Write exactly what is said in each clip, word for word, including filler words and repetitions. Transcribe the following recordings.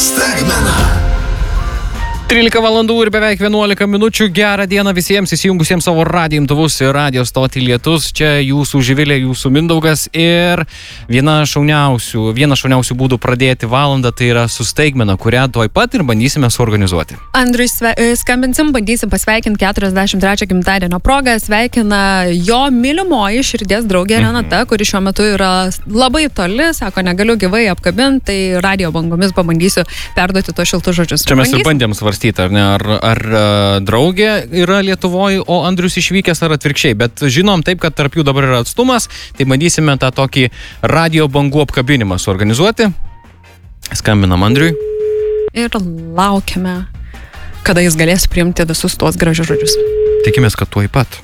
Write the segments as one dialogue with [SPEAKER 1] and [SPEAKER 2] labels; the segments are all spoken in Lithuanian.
[SPEAKER 1] Staigmena.
[SPEAKER 2] trylika valandų ir beveik vienuolika minučių. Gerą dieną visiems įsijungusiems savo radijo imtuvus ir radijo stotį Lietus. Čia jūsų Živilė, jūsų Mindaugas ir viena šauniausių, viena šauniausių būdų pradėti valandą, tai yra su staigmena, kurią tuoj pat ir bandysime suorganizuoti.
[SPEAKER 3] Andriui sve, skambinsim, bandysim pasveikinti keturiasdešimt trečią gimtadienio progą. Sveikina jo mylimoji širdies draugė
[SPEAKER 2] Mhm.
[SPEAKER 3] Renata, kuri šiuo metu yra labai toli, sako, negaliu gyvai apkabinti, tai radijo bangomis pabandysiu perduoti tuos šiltus žodžius.
[SPEAKER 2] Čia mes ir
[SPEAKER 3] Bandysim?
[SPEAKER 2] bandėm svarstyti, ar ne, ar, ar uh, draugė yra Lietuvoje, o Andrius išvykęs, ar atvirkščiai. Bet žinom taip, kad tarp jų dabar yra atstumas, tai bandysime tą tokį radijo bangų apkabinimą suorganizuoti. Skambinam Andriui.
[SPEAKER 3] Ir laukiame, kada jis galės priimti visus tuos gražius žodžius.
[SPEAKER 2] Tikimės, kad tuoj pat.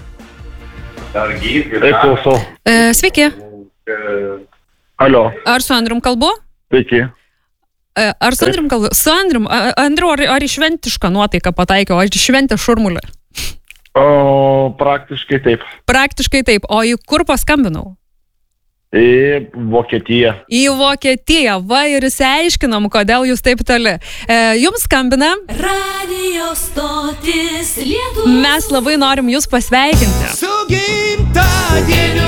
[SPEAKER 4] Taip, klausau.
[SPEAKER 3] E, sveiki,
[SPEAKER 4] Alio,
[SPEAKER 3] ar su Andrium kalbu?
[SPEAKER 4] sveiki.
[SPEAKER 3] E, Ar su Andrium kalbu? Su Andrium. A- Andriu, ar, ar į šventišką nuotaiką pataikiau, ar į šventę šurmulį?
[SPEAKER 4] O, praktiškai taip.
[SPEAKER 3] Praktiškai taip. O į kur paskambinau?
[SPEAKER 4] Į Vokietiją.
[SPEAKER 3] Į Vokietiją. Va ir išsiaiškinom, kodėl jūs taip toli. E, jums skambina.
[SPEAKER 5] Radio stotis Lietuva.
[SPEAKER 3] Mes labai norim jūs pasveikinti.
[SPEAKER 1] Su gimtadieniu.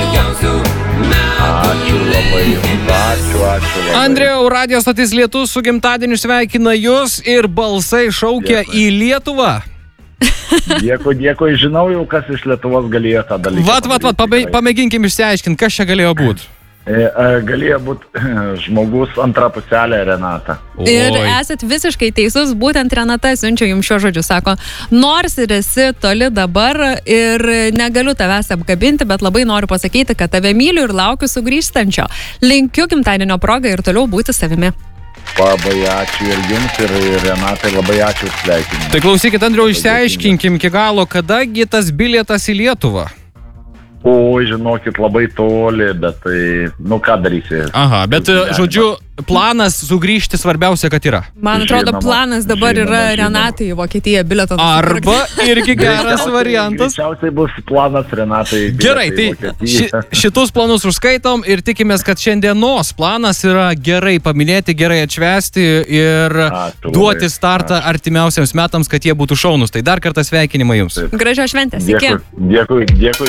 [SPEAKER 4] Ačiū labai jums. Ačiū, ačiū labai.
[SPEAKER 2] Andriau, radijo stotis Lietus su gimtadieniu sveikina jūs ir balsai šaukia
[SPEAKER 4] Dėkui.
[SPEAKER 2] į Lietuvą.
[SPEAKER 4] Dėkui, dėkui. Žinau jau, kas iš Lietuvos galėjo tą dalyką.
[SPEAKER 2] Vat, vat, vat,
[SPEAKER 4] padaryti, tikrai.
[SPEAKER 2] pamėginkim išsiaiškinti, kas čia galėjo būti.
[SPEAKER 4] E, e, Galėjo būti žmogus antra puselė Renata.
[SPEAKER 3] Ir esat visiškai teisus, būtent Renata siunčia jums šio žodžiu. Sako, nors ir esi toli dabar ir negaliu tavęs apkabinti, bet labai noriu pasakyti, kad tave myliu ir laukiu sugrįžtančio. Linkiu gimtadienio progą ir toliau būti savimi.
[SPEAKER 4] Labai ačiū ir jums, ir, ir Renatai labai ačiū už sveikinimą.
[SPEAKER 2] Tai klausykit, Andriau, išsiaiškinkim iki galo, kadagi tas bilietas į Lietuvą.
[SPEAKER 4] O, žinokit, labai toli, bet tai, nu ką darysi?
[SPEAKER 2] Aha, bet žodžiu, planas sugrįžti svarbiausia, kad yra.
[SPEAKER 3] Man atrodo,
[SPEAKER 4] Žinoma,
[SPEAKER 3] planas dabar
[SPEAKER 4] žinoma,
[SPEAKER 3] yra
[SPEAKER 4] žinoma.
[SPEAKER 3] Renatai į Vokietiją bilietą.
[SPEAKER 2] Arba irgi geras variantas.
[SPEAKER 4] Greičiausiai bus planas Renatai.
[SPEAKER 2] Gerai, tai ši, šitus planus užskaitom ir tikimės, kad šiandienos planas yra gerai paminėti, gerai atšvęsti ir
[SPEAKER 4] Ačiū labai.
[SPEAKER 2] duoti startą artimiausiams metams, kad jie būtų šaunus. Tai dar kartą sveikinimai jums.
[SPEAKER 3] Gražios šventės. Iki.
[SPEAKER 4] Dėkui, dėkui, dėkui.